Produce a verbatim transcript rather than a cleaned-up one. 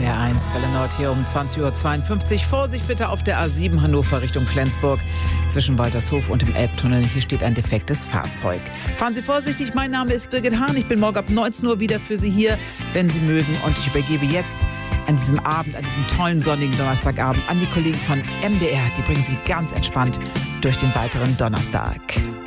M D R eins, Welle Nord hier um zwanzig Uhr zweiundfünfzig. Vorsicht bitte auf der A sieben Hannover Richtung Flensburg zwischen Waltershof und dem Elbtunnel. Hier steht ein defektes Fahrzeug. Fahren Sie vorsichtig, mein Name ist Birgit Hahn. Ich bin morgen ab neunzehn Uhr wieder für Sie hier, wenn Sie mögen. Und ich übergebe jetzt an diesem Abend, an diesem tollen sonnigen Donnerstagabend an die Kollegen von M D R. Die bringen Sie ganz entspannt durch den weiteren Donnerstag.